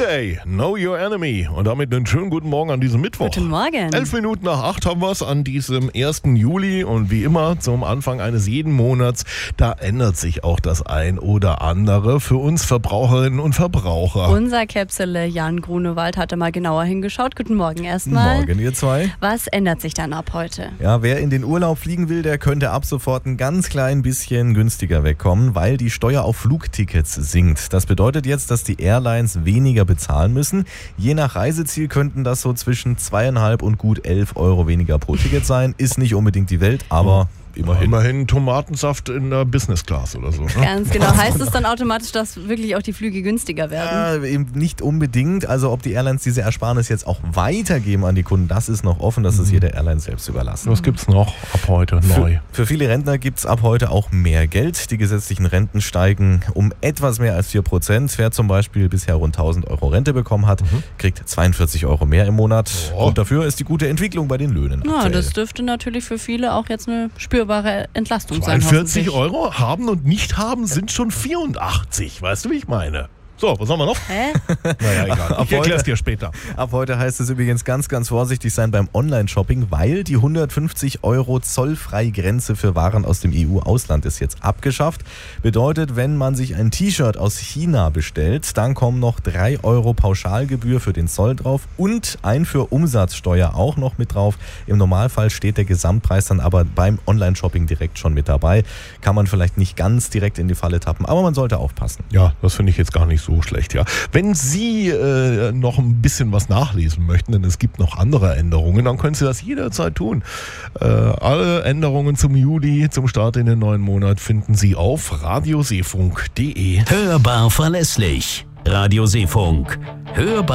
Day, Know Your Enemy. Und damit einen schönen guten Morgen an diesem Mittwoch. Guten Morgen. 11 Minuten nach 8 haben wir es an diesem 1. Juli. Und wie immer zum Anfang eines jeden Monats, da ändert sich auch das ein oder andere für uns Verbraucherinnen und Verbraucher. Unser Käpsele Jan Grunewald hatte mal genauer hingeschaut. Guten Morgen erstmal. Morgen, ihr zwei. Was ändert sich dann ab heute? Ja, wer in den Urlaub fliegen will, der könnte ab sofort ein ganz klein bisschen günstiger wegkommen, weil die Steuer auf Flugtickets sinkt. Das bedeutet jetzt, dass die Airlines weniger bezahlen müssen. Je nach Reiseziel könnten das so zwischen 2,5 und gut 11 Euro weniger pro Ticket sein. Ist nicht unbedingt die Welt, aber immerhin Tomatensaft in der Business Class oder so. Ne? Ganz genau. Heißt es dann automatisch, dass wirklich auch die Flüge günstiger werden? Ja, eben nicht unbedingt. Also ob die Airlines diese Ersparnis jetzt auch weitergeben an die Kunden, das ist noch offen. Das ist jeder Airline selbst überlassen. Was gibt's noch ab heute neu? Für viele Rentner gibt es ab heute auch mehr Geld. Die gesetzlichen Renten steigen um etwas mehr als 4%. Wer zum Beispiel bisher rund 1.000 Euro Rente bekommen hat, kriegt 42 Euro mehr im Monat. Oh. Und dafür ist die gute Entwicklung bei den Löhnen Na, aktuell. das dürfte natürlich für viele auch jetzt eine spürbare Entlastung sein. 42 Euro haben und nicht haben sind schon 84. Weißt du, wie ich meine? So, was haben wir noch? Hä? Naja, egal. Ich erklär's dir später. Ab heute heißt es übrigens ganz, ganz vorsichtig sein beim Online-Shopping, weil die 150 Euro Zollfreigrenze für Waren aus dem EU-Ausland ist jetzt abgeschafft. Bedeutet, wenn man sich ein T-Shirt aus China bestellt, dann kommen noch 3 Euro Pauschalgebühr für den Zoll drauf und Einfuhr Umsatzsteuer auch noch mit drauf. Im Normalfall steht der Gesamtpreis dann aber beim Online-Shopping direkt schon mit dabei. Kann man vielleicht nicht ganz direkt in die Falle tappen, aber man sollte aufpassen. Ja, das finde ich jetzt gar nicht so schlecht, ja. Wenn Sie noch ein bisschen was nachlesen möchten, denn es gibt noch andere Änderungen, dann können Sie das jederzeit tun. Alle Änderungen zum Juli, zum Start in den neuen Monat, finden Sie auf radioseefunk.de. Hörbar verlässlich. Radio Seefunk. Hörbar